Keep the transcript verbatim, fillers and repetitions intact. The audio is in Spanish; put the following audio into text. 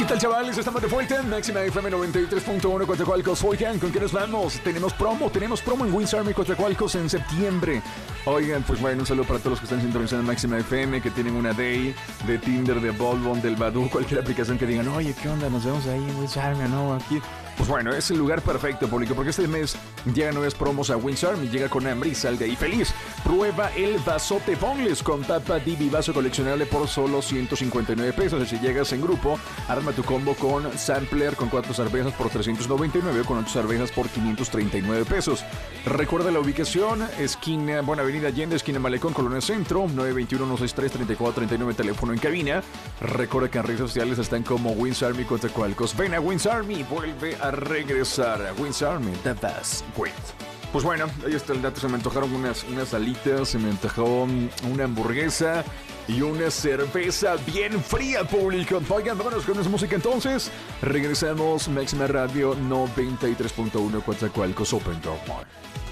tal, chavales? Estamos de vuelta en Máxima F M noventa y tres punto uno Coatzacoalcos. Oigan, ¿con qué nos vamos? Tenemos promo, tenemos promo en Wings Army Coatzacoalcos en septiembre. Oigan, pues bueno, un saludo para todos los que están sintonizando en Máxima F M, que tienen una Day de Tinder, de Bolbon, del Badoo, cualquier aplicación que digan, oye, ¿qué onda? Nos vemos ahí en Wings Army, ¿no? Aquí. Pues bueno, es el lugar perfecto, público, porque este mes llegan nuevas promos a Wings Army. Llega con hambre y sal de ahí feliz. Prueba el vasote boneless con tapa Divi vaso coleccionable por solo ciento cincuenta y nueve pesos. Y si llegas en grupo, arma tu combo con sampler con cuatro cervezas por trescientos noventa y nueve, con ocho cervezas por quinientos treinta y nueve pesos. Recuerda la ubicación: esquina, bueno, Avenida Allende, esquina Malecón, Colonia Centro, nueve dos uno, uno seis tres, tres cuatro tres nueve, teléfono en cabina. Recuerda que en redes sociales están como Wings Army Coatzacoalcos. Ven a Wings Army, vuelve a regresar a Wings Army, the best great. Pues bueno, ahí está el dato. Se me antojaron unas, unas alitas, se me antojó una hamburguesa y una cerveza bien fría, público. Oigan, vámonos con esa música entonces. Regresamos, Máxima Radio noventa y tres punto uno Coatzacoalcos, Open Door Mall.